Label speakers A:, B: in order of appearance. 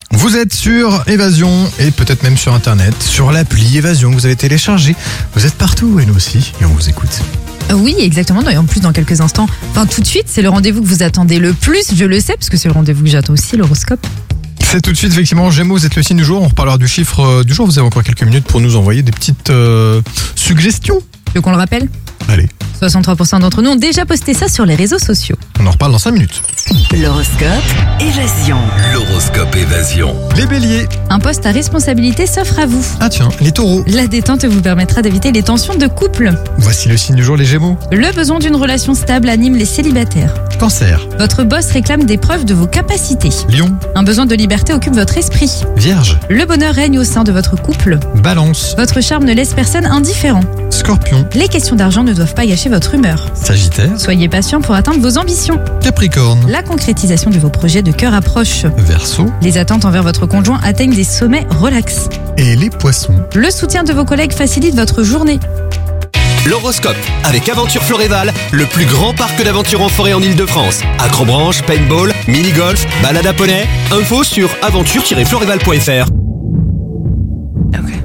A: Vous êtes sur Évasion et peut-être même sur Internet, sur l'appli Évasion que vous avez téléchargée. Vous êtes partout et nous aussi et on vous écoute.
B: Oui, exactement. Et en plus, dans quelques instants, tout de suite, c'est le rendez-vous que vous attendez le plus. Je le sais, parce que c'est le rendez-vous que j'attends aussi, l'horoscope.
A: C'est tout de suite, effectivement. Gémeaux, vous êtes le signe du jour. On reparlera du chiffre du jour. Vous avez encore quelques minutes pour nous envoyer des petites suggestions.
B: Tu veux qu'on le rappelle ?
A: Allez,
B: 63% d'entre nous ont déjà posté ça sur les réseaux sociaux.
A: on en reparle dans 5 minutes.
C: L'horoscope Évasion.
D: L'horoscope Évasion.
A: Les béliers.
B: Un poste à responsabilité s'offre à vous.
A: Ah tiens, les taureaux.
B: La détente vous permettra d'éviter les tensions de couple.
A: Voici le signe du jour, les gémeaux.
B: Le besoin d'une relation stable anime les célibataires.
A: Cancer.
B: Votre boss réclame des preuves de vos capacités.
A: Lion.
B: Un besoin de liberté occupe votre esprit.
A: Vierge.
B: Le bonheur règne au sein de votre couple.
A: Balance.
B: Votre charme ne laisse personne indifférent.
A: Scorpion.
B: Les questions d'argent ne doivent pas gâcher votre humeur.
A: Sagittaire.
B: Soyez patient pour atteindre vos ambitions.
A: Capricorne.
B: La concrétisation de vos projets de cœur approche.
A: Verseau.
B: Les attentes envers votre conjoint atteignent des sommets relax.
A: Et les poissons.
B: Le soutien de vos collègues facilite votre journée.
D: L'horoscope avec Aventure Floréval, le plus grand parc d'aventure en forêt en Ile-de-France. Acrobranche, paintball, mini-golf, balade à poney. Info sur aventure-floréval.fr.